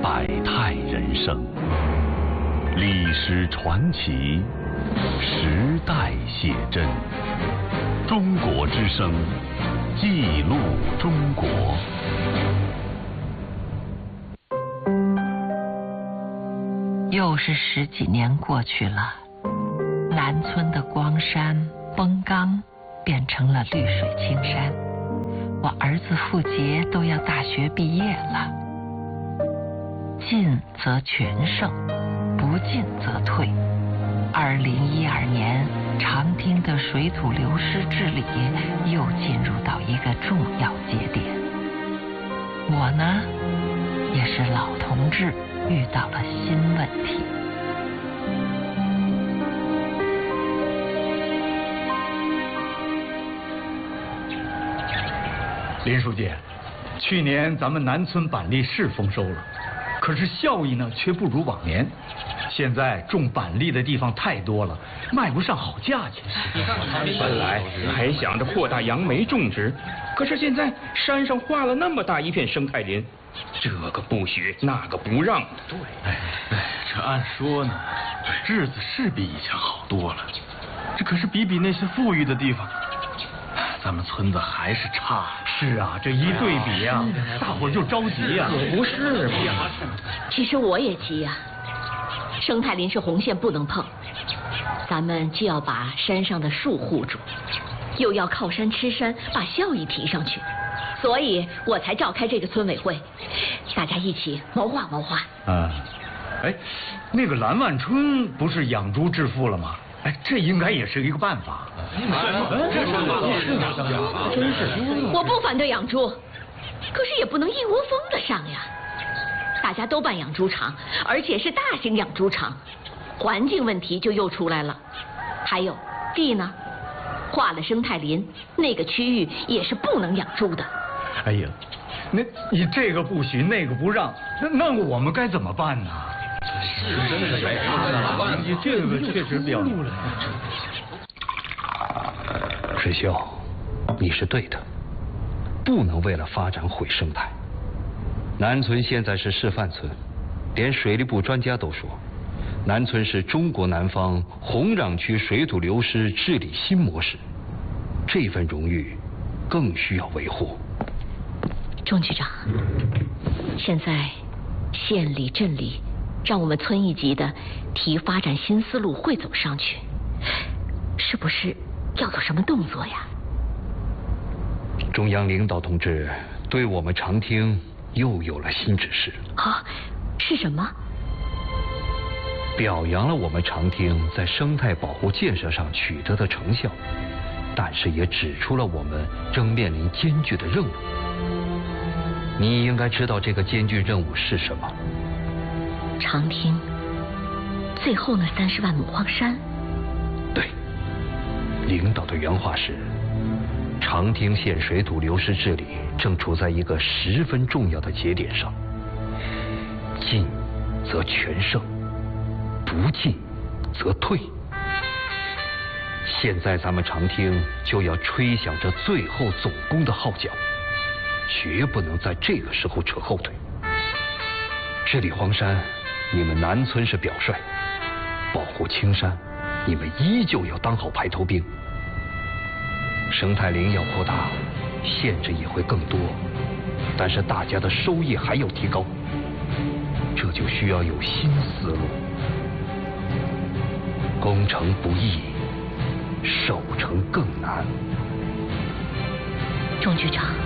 百态人生，历史传奇，时代写真。中国之声，记录中国。 又是10几年过去了，南村的光山崩冈变成了绿水青山。我儿子傅杰都要大学毕业了。进则全胜，不进则退。2012年，长汀的水土流失治理又进入到一个重要节点。我呢，也是老同志，遇到了新问题。 林书记，去年咱们南村板栗是丰收了，可是效益呢却不如往年。现在种板栗的地方太多了，卖不上好价钱。 本来还想着扩大杨梅种植，可是现在山上划了那么大一片生态林，这个不许，那个不让。 对，这按说呢，日子是比以前好多了，这可是比那些富裕的地方，咱们村子还是差。 是啊，这一对比啊，大伙就着急呀。 不是嘛？ 其实我也急呀。生态林是红线不能碰，咱们既要把山上的树护住，又要靠山吃山，把效益提上去，所以我才召开这个村委会，大家一起谋划谋划。 哎，那个蓝万春不是养猪致富了吗？哎，这应该也是一个办法。 真是，我不反对养猪，可是也不能一窝蜂的上呀。大家都办养猪场，而且是大型养猪场，环境问题就又出来了。还有地呢，划了生态林，那个区域也是不能养猪的。 哎呀，那你这个不许，那个不让，那我们该怎么办呢？ 你这个确实表露了。 水秀，你是对的，不能为了发展毁生态。南村现在是示范村，连水利部专家都说，南村是中国南方红壤区水土流失治理新模式，这份荣誉更需要维护。 钟局长，现在县里镇里让我们村一级的提发展新思路汇总上去，是不是要做什么动作呀？ 中央领导同志对我们长汀又有了新指示啊，是什么？ 表扬了我们长汀在生态保护建设上取得的成效，但是也指出了我们正面临艰巨的任务。你应该知道这个艰巨任务是什么。 长汀最后那30万亩荒山。 对，领导的原话是，长汀县水土流失治理正处在一个十分重要的节点上，进则全胜，不进则退。现在咱们长汀就要吹响这最后总攻的号角，绝不能在这个时候扯后腿。治理荒山，你们南村是表率；保护青山，你们依旧要当好排头兵。生态林要扩大，限制也会更多，但是大家的收益还要提高，这就需要有新思路。攻城不易，守城更难。 钟局长，